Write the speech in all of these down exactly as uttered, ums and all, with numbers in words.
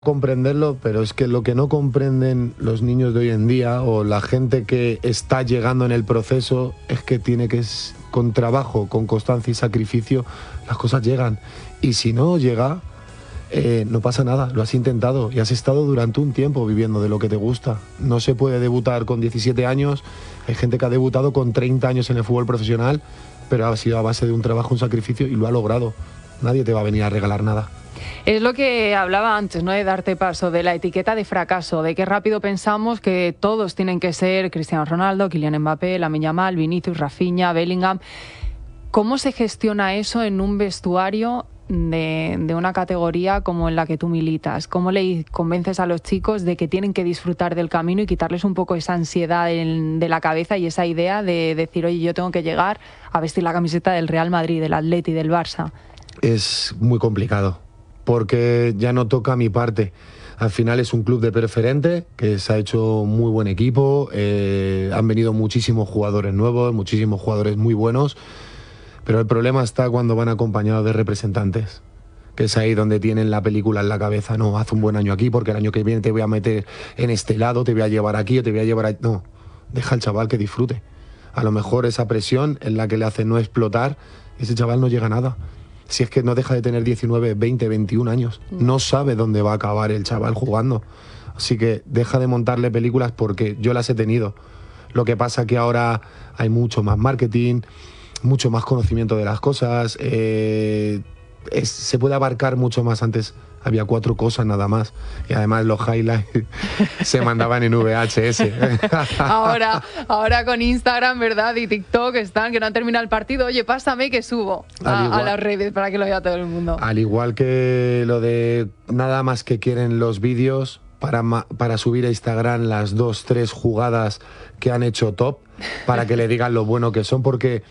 comprenderlo, pero es que lo que no comprenden los niños de hoy en día o la gente que está llegando en el proceso es que tiene que, con trabajo, con constancia y sacrificio, las cosas llegan. Y si no llega, eh, no pasa nada, lo has intentado y has estado durante un tiempo viviendo de lo que te gusta. No se puede debutar con diecisiete años, hay gente que ha debutado con treinta años en el fútbol profesional, pero ha sido a base de un trabajo, un sacrificio y lo ha logrado. Nadie te va a venir a regalar nada. Es lo que hablaba antes, ¿no? De darte paso, de la etiqueta de fracaso, de que rápido pensamos que todos tienen que ser Cristiano Ronaldo, Kylian Mbappé, Lamine Yamal, Vinicius, Rafinha, Bellingham. ¿Cómo se gestiona eso en un vestuario de, de una categoría como en la que tú militas? ¿Cómo le convences a los chicos de que tienen que disfrutar del camino y quitarles un poco esa ansiedad en, de la cabeza y esa idea de decir, oye, yo tengo que llegar a vestir la camiseta del Real Madrid, del Atleti, del Barça? Es muy complicado, porque ya no toca mi parte. Al final es un club de preferente, que se ha hecho muy buen equipo, eh, han venido muchísimos jugadores nuevos, muchísimos jugadores muy buenos, pero el problema está cuando van acompañados de representantes, que es ahí donde tienen la película en la cabeza. No, haz un buen año aquí, porque el año que viene te voy a meter en este lado, te voy a llevar aquí o te voy a llevar a... No, deja al chaval que disfrute. A lo mejor esa presión en la que le hace no explotar, ese chaval no llega a nada. Si es que no deja de tener diecinueve, veinte, veintiún años. No sabe dónde va a acabar el chaval jugando. Así que deja de montarle películas, porque yo las he tenido. Lo que pasa que ahora hay mucho más marketing, mucho más conocimiento de las cosas. Eh, es, se puede abarcar mucho más. Antes había cuatro cosas nada más. Y además los highlights se mandaban en V H S. ahora, ahora con Instagram, ¿verdad? Y TikTok están, que no han terminado el partido. Oye, pásame que subo a, igual, a las redes para que lo vea todo el mundo. Al igual que lo de nada más que quieren los vídeos para, para subir a Instagram las dos, tres jugadas que han hecho top, para que le digan lo bueno que son, porque...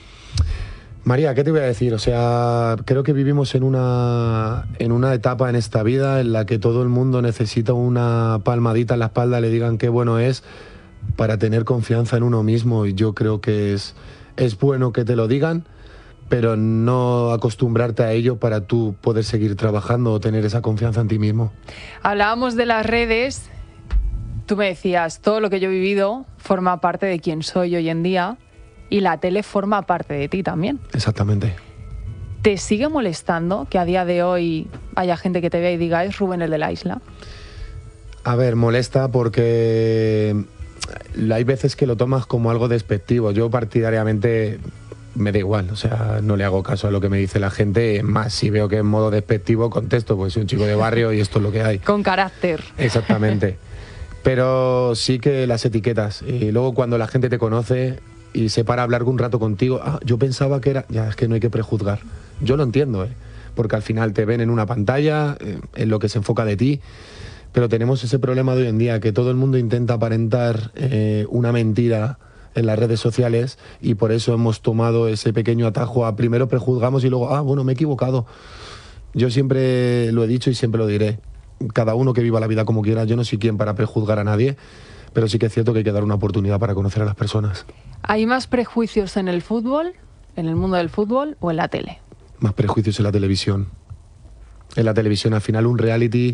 María, ¿qué te voy a decir? O sea, creo que vivimos en una, en una etapa en esta vida en la que todo el mundo necesita una palmadita en la espalda, le digan qué bueno es, para tener confianza en uno mismo. Y yo creo que es, es bueno que te lo digan, pero no acostumbrarte a ello para tú poder seguir trabajando o tener esa confianza en ti mismo. Hablábamos de las redes. Tú me decías, todo lo que yo he vivido forma parte de quién soy hoy en día. Y la tele forma parte de ti también. Exactamente. ¿Te sigue molestando que a día de hoy haya gente que te vea y diga, es Rubén el de la Isla? A ver, molesta porque hay veces que lo tomas como algo despectivo. Yo partidariamente me da igual, o sea, no le hago caso a lo que me dice la gente. Más, si veo que en modo despectivo contesto, pues soy un chico de barrio y esto es lo que hay. Con carácter. Exactamente. Pero sí que las etiquetas. Y luego cuando la gente te conoce... y se para a hablar un rato contigo, ah, yo pensaba que era... Ya, es que no hay que prejuzgar. Yo lo entiendo, ¿eh? Porque al final te ven en una pantalla, eh, en lo que se enfoca de ti, pero tenemos ese problema de hoy en día, que todo el mundo intenta aparentar eh, una mentira en las redes sociales, y por eso hemos tomado ese pequeño atajo a primero prejuzgamos y luego, ah, bueno, me he equivocado. Yo siempre lo he dicho y siempre lo diré. Cada uno que viva la vida como quiera, yo no soy quien para prejuzgar a nadie, pero sí que es cierto que hay que dar una oportunidad para conocer a las personas. ¿Hay más prejuicios en el fútbol, en el mundo del fútbol, o en la tele? Más prejuicios en la televisión. En la televisión, al final, un reality...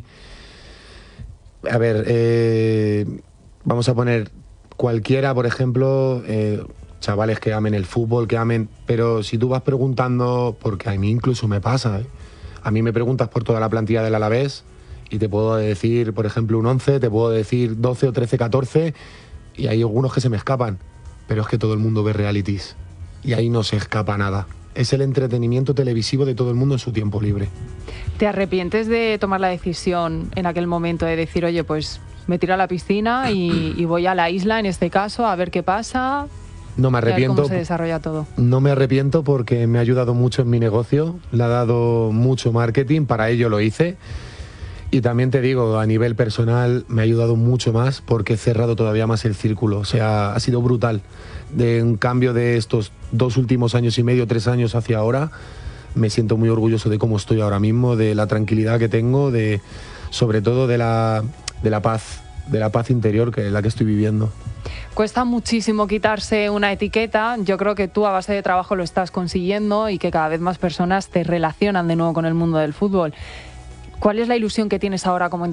A ver, eh, vamos a poner cualquiera, por ejemplo, eh, chavales que amen el fútbol, que amen... Pero si tú vas preguntando, porque a mí incluso me pasa, ¿eh? A mí me preguntas por toda la plantilla del Alavés y te puedo decir, por ejemplo, un once, te puedo decir doce o trece, catorce, y hay algunos que se me escapan. Pero es que todo el mundo ve realities y ahí no se escapa nada. Es el entretenimiento televisivo de todo el mundo en su tiempo libre. ¿Te arrepientes de tomar la decisión en aquel momento de decir, oye, pues me tiro a la piscina y, y voy a la isla, en este caso, a ver qué pasa? No me arrepiento. ¿Cómo se desarrolla todo? No me arrepiento porque me ha ayudado mucho en mi negocio, le ha dado mucho marketing, para ello lo hice. Y también te digo, a nivel personal me ha ayudado mucho más porque he cerrado todavía más el círculo. O sea, ha sido brutal. De un cambio de estos dos últimos años y medio, tres años hacia ahora, me siento muy orgulloso de cómo estoy ahora mismo, de la tranquilidad que tengo, de, sobre todo de la, de la paz, de la paz interior que es la que estoy viviendo. Cuesta muchísimo quitarse una etiqueta. Yo creo que tú a base de trabajo lo estás consiguiendo y que cada vez más personas te relacionan de nuevo con el mundo del fútbol. ¿Cuál es la ilusión que tienes ahora como